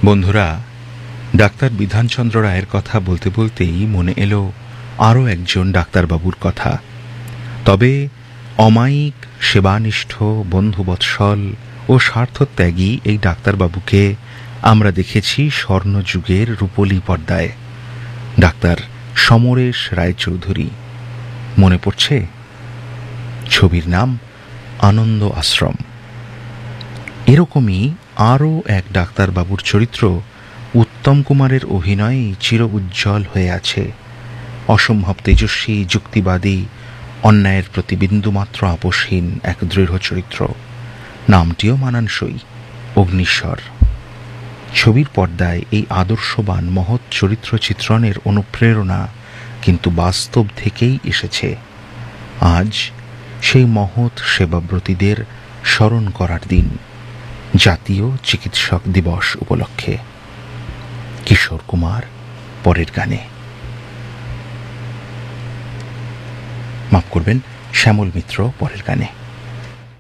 বন্ধুরা, ডাক্তার বিধানচন্দ্র রায়ের কথা বলতে বলতেই মনে এলো আরও একজন ডাক্তারবাবুর কথা। তবে অমায়িক, সেবানিষ্ঠ, বন্ধুবৎসল ও স্বার্থত্যাগী এই ডাক্তারবাবুকে আমরা দেখেছি স্বর্ণযুগের রূপলী পর্দায়। ডাক্তার সমরেশ রায়চৌধুরী। মনে পড়ছে? ছবির নাম আনন্দ আশ্রম। এরকমই আরও এক ডাক্তারবাবুর চরিত্র উত্তম কুমারের অভিনয়ে চির উজ্জ্বল হয়ে আছে। অসম্ভব তেজস্বী, যুক্তিবাদী, অন্যায়ের প্রতি বিন্দুমাত্র আপোষহীন এক দৃঢ় চরিত্র। নামটিও মানানসই, অগ্নিশ্বর। ছবির পর্দায় এই আদর্শবান মহৎ চরিত্র চিত্রণের অনুপ্রেরণা কিন্তু বাস্তব থেকেই এসেছে। আজ সেই মহৎ সেবাব্রতীদের স্মরণ করার দিন, জাতীয় চিকিৎসক দিবস উপলক্ষে। কিশোর কুমার পরের গানে। মাফ করবেন, শ্যামল মিত্র পরের গানে।